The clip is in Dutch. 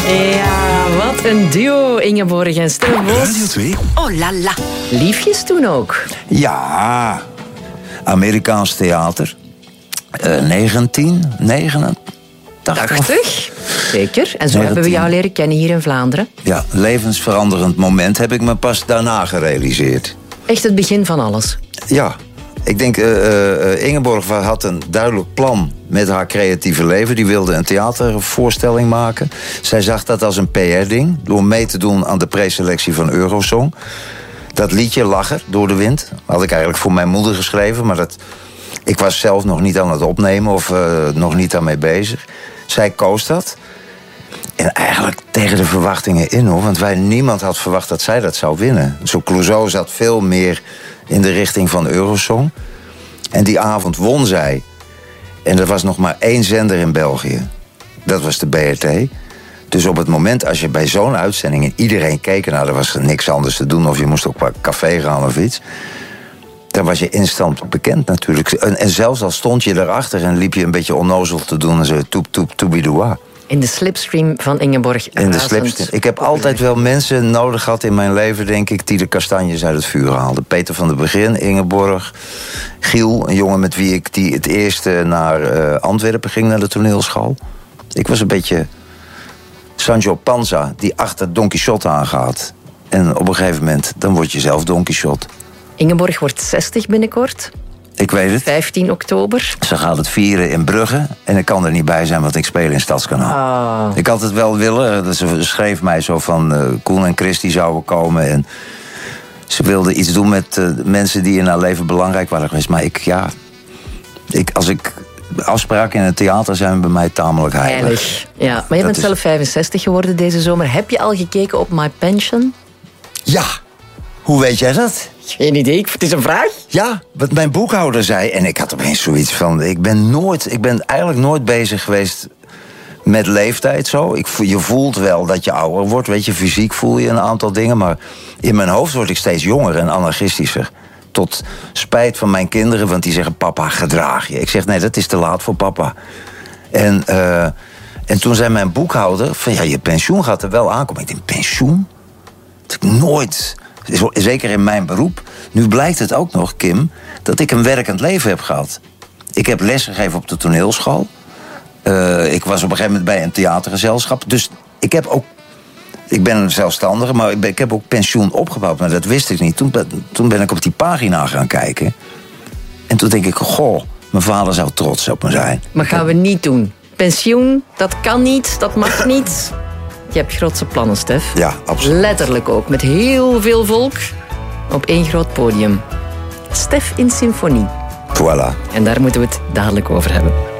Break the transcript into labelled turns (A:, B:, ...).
A: Ja, wat een duo, Ingeborg en Stef Bos.
B: Radio 2.
C: Oh la la.
A: Liefjes toen ook.
D: Ja, Amerikaans theater. 1989.
A: 80. Zeker. En zo hebben we jou leren kennen hier in Vlaanderen.
D: Ja, levensveranderend moment heb ik me pas daarna gerealiseerd.
A: Echt het begin van alles.
D: Ja, ik denk Ingeborg had een duidelijk plan met haar creatieve leven. Die wilde een theatervoorstelling maken. Zij zag dat als een PR-ding. Door mee te doen aan de preselectie van Eurosong. Dat liedje Lacher door de wind had ik eigenlijk voor mijn moeder geschreven. Maar ik was zelf nog niet aan het opnemen of nog niet daarmee bezig. Zij koos dat. En eigenlijk tegen de verwachtingen in, hoor. Want niemand had verwacht dat zij dat zou winnen. Zo Clouseau zat veel meer in de richting van Eurosong. En die avond won zij. En er was nog maar 1 zender in België. Dat was de BRT. Dus op het moment als je bij zo'n uitzending en iedereen keek... nou, er was niks anders te doen of je moest ook bij café gaan of iets... dan was je instant bekend natuurlijk. En zelfs al stond je erachter en liep je een beetje onnozel te doen... en zo toep toep toebidoua.
A: In de slipstream van Ingeborg.
D: In de slipstream. Ik heb altijd wel mensen nodig gehad in mijn leven, denk ik... die de kastanjes uit het vuur haalden. Peter van der Begin, Ingeborg, Giel... een jongen met wie ik die het eerste naar Antwerpen ging... naar de toneelschool. Ik was een beetje Sancho Panza... die achter Don Quixote aangaat. En op een gegeven moment, dan word je zelf Don Quixote.
A: Ingeborg wordt 60 binnenkort.
D: Ik weet het.
A: 15 oktober.
D: Ze gaat het vieren in Brugge. En ik kan er niet bij zijn, want ik speel in Stadskanaal.
A: Oh.
D: Ik had het wel willen. Ze schreef mij zo van... Koen en Chris die zouden komen. En ze wilde iets doen met mensen die in haar leven belangrijk waren geweest. Maar als ik afspraken in het theater zijn bij mij tamelijk heilig.
A: Ja, maar je bent zelf 65 geworden deze zomer. Heb je al gekeken op My Pension?
D: Ja. Hoe weet jij dat?
A: Geen idee, het is een vraag.
D: Ja, wat mijn boekhouder zei. En ik had opeens zoiets van... Ik ben eigenlijk nooit bezig geweest met leeftijd zo. Je voelt wel dat je ouder wordt. Weet je, fysiek voel je een aantal dingen. Maar in mijn hoofd word ik steeds jonger en anarchistischer. Tot spijt van mijn kinderen, want die zeggen... Papa, gedraag je. Ik zeg, nee, dat is te laat voor papa. En toen zei mijn boekhouder... van ja, je pensioen gaat er wel aankomen. Ik denk, pensioen? Dat ik nooit... Zeker in mijn beroep. Nu blijkt het ook nog, Kim, dat ik een werkend leven heb gehad. Ik heb lesgegeven op de toneelschool. Ik was op een gegeven moment bij een theatergezelschap. Dus ik ben een zelfstandige, maar ik heb ook pensioen opgebouwd. Maar dat wist ik niet. Toen ben ik op die pagina gaan kijken. En toen denk ik, goh, mijn vader zou trots op me zijn.
A: Maar gaan we niet doen. Pensioen, dat kan niet, dat mag niet. Je hebt grootse plannen, Stef.
D: Ja, absoluut.
A: Letterlijk ook, met heel veel volk op 1 groot podium. Stef in symfonie.
D: Voilà.
A: En daar moeten we het dadelijk over hebben.